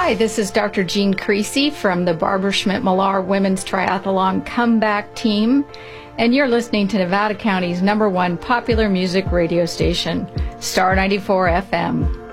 Hi, this is Dr. Jean Creasy from the Barbara Schmidt-Millar Women's Triathlon Comeback Team, and you're listening to Nevada County's #1 popular music radio station, Star 94 FM.